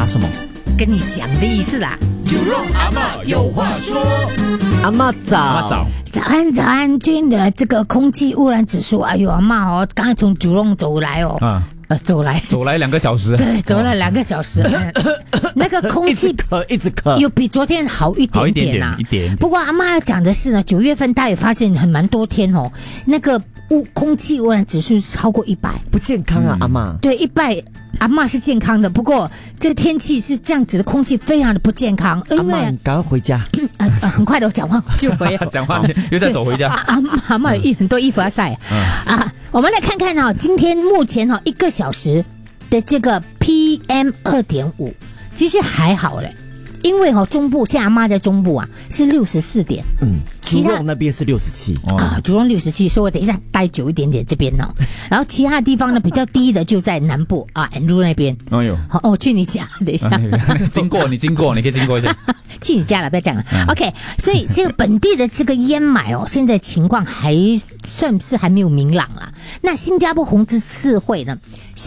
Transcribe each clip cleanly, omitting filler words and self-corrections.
什么？ 跟你讲的意思啦。 就让阿嬷有话说。 阿嬷早， 早安，早安！最近的这个空气污染指数，哎呦阿嬷哦，刚才从九龙走来哦，走来 2个小时， 对，走了2个小时，那个空气一直咳， 有比昨天好一点点啊， 一点。 不过阿嬷要讲的是呢，9月份大家也发现蛮多天哦，那个空气污染指数超过100， 不健康啊，阿嬷。 对，100。阿嬷是健康的，不过这个天气是这样子的，空气非常的不健康。因为阿嬷，赶快回家。 很快的，我讲完就回。 讲话又再走回家。 阿嬷有很多衣服要晒我们来看看今天目前1个小时的这个 PM2.5，其实还好嘞。因为中部，像阿嬷在中部啊是64点， 竹龙那边是67 竹龙67，所以我等一下待久一点点这边然后其他地方呢比较低的就在南部安如那边。 哎呦， 我去你家，等一下经过，你可以经过一下。 去你家了，不要讲了。OK， 所以这个本地的这个烟霾现在情况还算是还没有明朗了。那新加坡红十字会呢？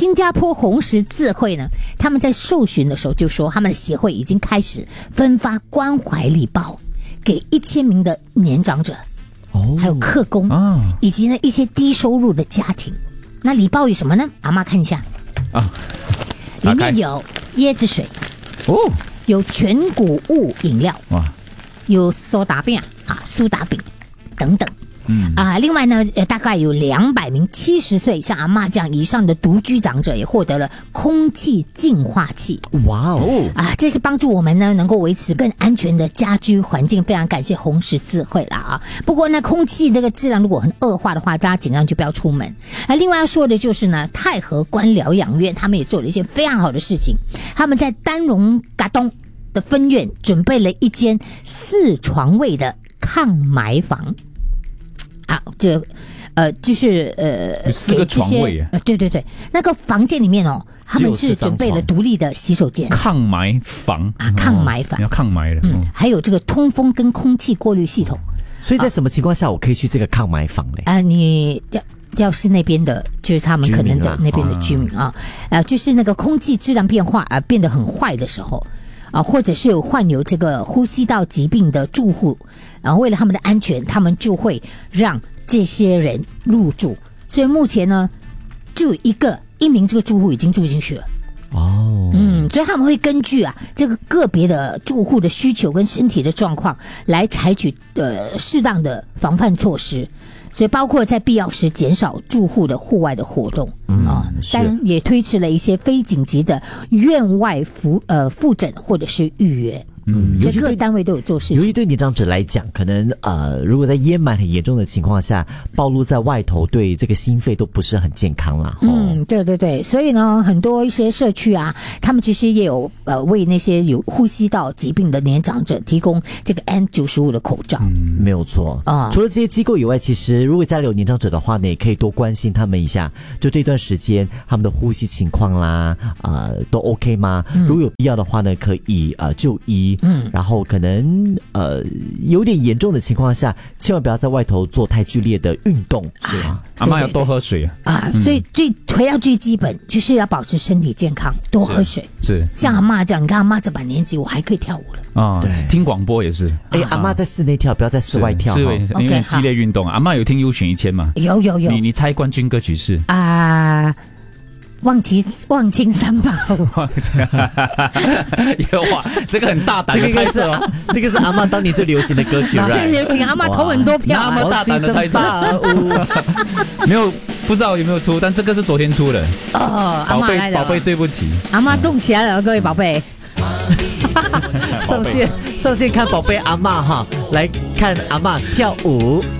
他们在受询的时候就说，他们的协会已经开始分发关怀礼包给1000名的年长者，还有客工以及呢一些低收入的家庭。那礼包有什么呢？阿嬷看一下里面有椰子水有全谷物饮料有苏打饼等等。另外呢，大概有200名70岁像阿嬷这样以上的独居长者也获得了空气净化器。 哇哦！ 这是帮助我们呢能够维持更安全的家居环境，非常感谢红十字会啦不过呢，空气这个质量如果很恶化的话，大家尽量就不要出门。另外要说的就是呢，太和官疗养院他们也做了一些非常好的事情，他们在丹荣嘎东的分院准备了一间4床位的抗霾房。就是 4个床位对，那个房间里面他们是准备了独立的洗手间， 抗霾房要抗霾的， 还有这个通风跟空气过滤系统。 所以在什么情况下我可以去这个抗霾房嘞？ 你要是那边的，就是他们可能的那边的居民就是那个空气质量变化变得很坏的时候。或者是有患有这个呼吸道疾病的住户，然后为了他们的安全，他们就会让这些人入住。所以目前呢，就有一名这个住户已经住进去了。所以他们会根据这个个别的住户的需求跟身体的状况来采取适当的防范措施。所以包括在必要时减少住户的户外的活动当然也推迟了一些非紧急的院外复诊或者是预约。所以各单位都有做事情。 尤其对年长者来讲，可能如果在烟霾很严重的情况下暴露在外头，对这个心肺都不是很健康啦。 对，所以呢，很多一些社区他们其实也有为那些有呼吸道疾病的年长者提供这个 N95 的口罩。 没有错除了这些机构以外，其实如果家里有年长者的话呢，也可以多关心他们一下，就这段时间他们的呼吸情况啦都 OK 吗？如果有必要的话呢，可以就医。然后可能有点严重的情况下，千万不要在外头做太剧烈的运动。 阿嬷要多喝水所以回到最基本就是要保持身体健康，多喝水。 是像阿嬷这样，你看阿嬷这把年纪，我还可以跳舞了听广播也是。 阿嬷在室内跳，不要在室外跳。 是因为激烈运动阿嬷有听优选1000吗？ 有。 你猜冠军歌曲是忘情385。 哇，这个很大胆的猜测这个是阿嬷当年最流行的歌曲最流行，阿嬷投很多票那么大胆的猜测没有，不知道有没有出，但这个是昨天出的宝贝对不起， 阿嬷动起来了，各位宝贝上线看宝贝阿嬷来看阿嬷跳舞。